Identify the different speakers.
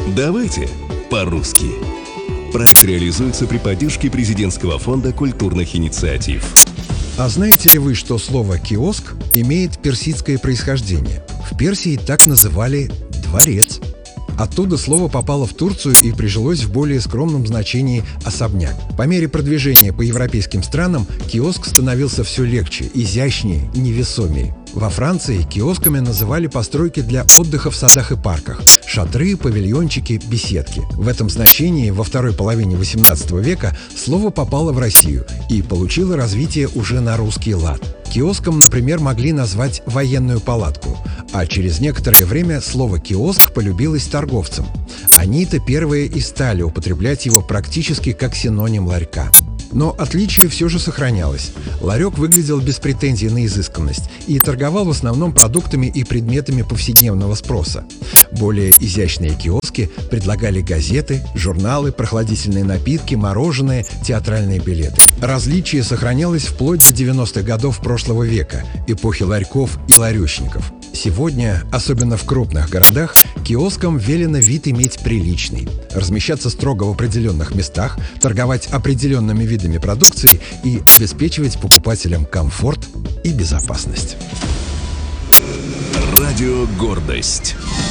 Speaker 1: Давайте по-русски. Проект реализуется при поддержке Президентского фонда культурных инициатив.
Speaker 2: А знаете ли вы, что слово «киоск» имеет персидское происхождение? В Персии так называли «дворец». Оттуда слово попало в Турцию и прижилось в более скромном значении «особняк». По мере продвижения по европейским странам киоск становился все легче, изящнее, невесомее. Во Франции киосками называли постройки для отдыха в садах и парках – шатры, павильончики, беседки. В этом значении во второй половине XVIII века слово попало в Россию и получило развитие уже на русский лад. Киоском, например, могли назвать военную палатку, а через некоторое время слово «киоск» полюбилось торговцам. Они-то первые и стали употреблять его практически как синоним ларька. Но отличие все же сохранялось. Ларек выглядел без претензий на изысканность и торговал в основном продуктами и предметами повседневного спроса. Более изящные киоски предлагали газеты, журналы, прохладительные напитки, мороженое, театральные билеты. Различие сохранялось вплоть до 90-х годов прошлого века, эпохи ларьков и ларечников. Сегодня, особенно в крупных городах, киоскам велено вид иметь приличный, размещаться строго в определенных местах, торговать определенными видами продукции и обеспечивать покупателям комфорт и безопасность.
Speaker 1: Радио «Гордость».